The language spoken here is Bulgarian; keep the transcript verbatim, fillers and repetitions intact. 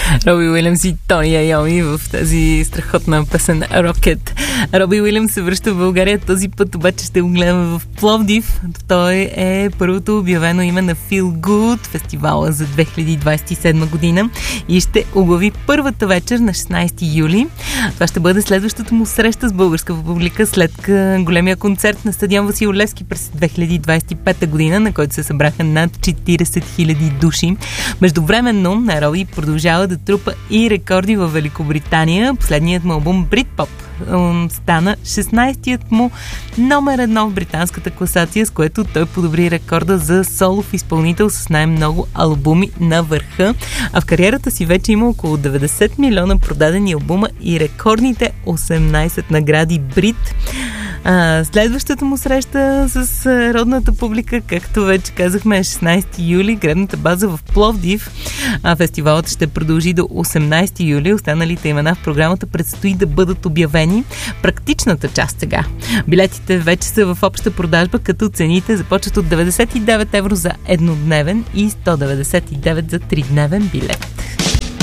Роби Уилямс и Тони Айоми в тази страхотна песен Rocket. Роби Уилямс се връща в България, този път обаче ще го гледаме в Пловдив. Той е първото обявено име на Feel Good, фестивала за две хиляди двадесет и седма година, и ще оглави първата вечер на шестнадесети юли. Това ще бъде следващата му среща с българска публика след големия концерт на стадион Васил Левски през две хиляди двадесет и пета година, на който се събраха над четиридесет хиляди души. Междувременно Роби продължава да трупа и рекорди във Великобритания. Последният му албум Бритпоп стана шестнадесетият му номер едно в британската класация, с което той подобри рекорда за солов изпълнител с най-много албуми на върха. А в кариерата си вече има около деветдесет милиона продадени албума и рекордните осемнадесет награди Брит. А, следващата му среща с родната публика, както вече казахме, е шестнадесети юли, гребната база в Пловдив. А, фестивалът ще продължи до осемнадесети юли. Останалите имена в програмата предстои да бъдат обявени. Практичната част сега. Билетите вече са в обща продажба, като цените започват от деветдесет и девет евро за еднодневен и сто деветдесет и девет за тридневен билет.